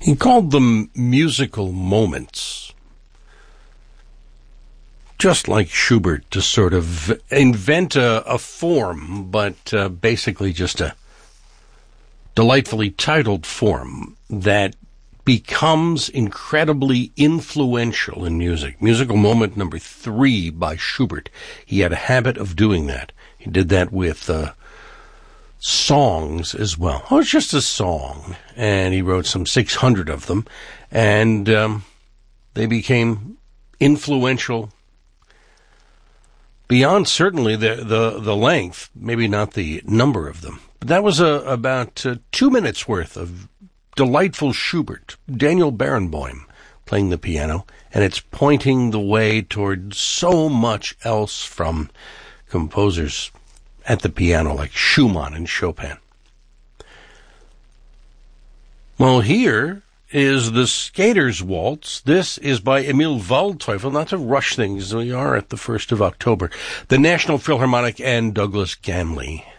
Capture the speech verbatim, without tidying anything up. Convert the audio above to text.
He called them musical moments. Just like Schubert, to sort of invent a, a form, but uh, basically just a delightfully titled form that becomes incredibly influential in music. Musical moment number three by Schubert. He had a habit of doing that. He did that with uh, songs as well. Oh, it's just a song. And he wrote some six hundred of them. And um, they became influential beyond certainly the, the, the length, maybe not the number of them. But that was a, about uh, two minutes worth of delightful Schubert, Daniel Barenboim playing the piano, and it's pointing the way toward so much else from composers at the piano like Schumann and Chopin. Well, here is the Skater's Waltz. This is by Emil Waldteufel. Not to rush things, we are at the first of October. The National Philharmonic and Douglas Gamley.